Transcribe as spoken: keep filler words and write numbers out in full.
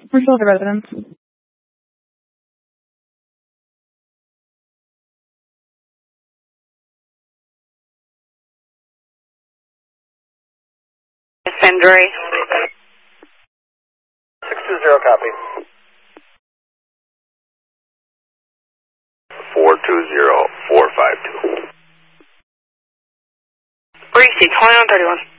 We're still at the residence. Fendray. six two zero, copy. four two zero, four five two. Greasy, twenty-one thirty-one.